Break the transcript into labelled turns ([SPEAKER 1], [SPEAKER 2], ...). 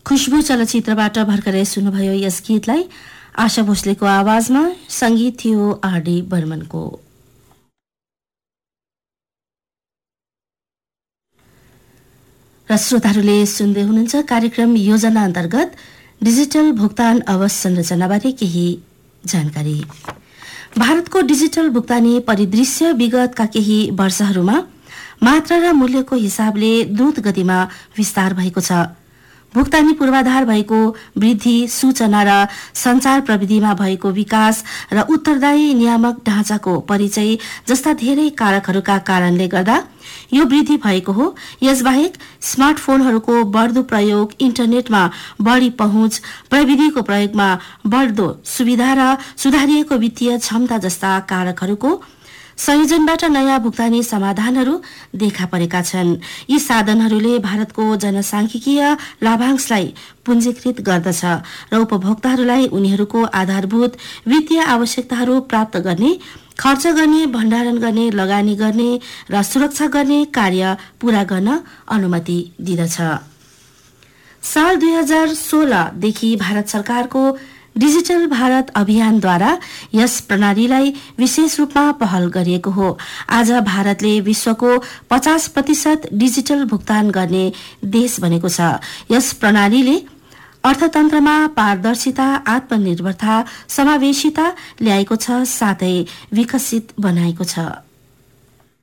[SPEAKER 1] खुशबु चलचित्रबाट भर्खरै सुन्नुभयो यस गीतलाई। आशा भोसलेको आवाजमा संगीत थियो आरडी बर्मनको। र श्रोताहरूले सुन्दै हुनुहुन्छ कार्यक्रम योजना अन्तर्गत डिजिटल भुक्तान अवसंरचनाबारे केही जानकारी। भारतको डिजिटल भुक्तानी परिदृश्य विगतका केही वर्षहरूमा मात्रा र मूल्यको हिसाबले द्रुत गतिमा विस्तार भएको छ। भुक्तानी पूर्वाधार भएको वृद्धि, सूचना र सञ्चार प्रविधिमा भएको विकास र उत्तरदायी नियामक ढाँचाको परिचय जस्ता धेरै कारकहरूका कारणले गर्दा यो वृद्धि भएको हो। यसबाहेक स्मार्टफोनहरूको बढ्दो प्रयोग, इन्टरनेटमा बढी पहुँच, प्रविधिको प्रयोगमा बढ्दो सुविधा र सुधारिएको वित्तीय क्षमता जस्ता कारकहरूको संयोजनबाट नयाँ भुक्तानी समाधानहरू देखा परेका छन्। यी साधनहरूले भारतको जनसांख्यिकीय लाभांशलाई पुञ्जीकृत गर्दछ र उपभोक्ताहरूलाई उनीहरूको आधारभूत वित्तीय आवश्यकताहरू प्राप्त गर्ने, खर्च गर्ने, भण्डारण गर्ने, लगानी गर्ने र सुरक्षा गर्ने कार्य पूरा गर्न अनुमति दिदछ। साल 2016 देखि भारत सरकारको डिजिटल भारत अभियानद्वारा यस प्रणालीलाई विशेष रूपमा पहल गरिएको हो। आज भारतले विश्वको 50% डिजिटल भुक्तान गर्ने देश बनेको छ। यस प्रणालीले अर्थतन्त्रमा पारदर्शिता, आत्मनिर्भरता, समावेशिता ल्याएको छ, साथै विकसित बनाएको छ।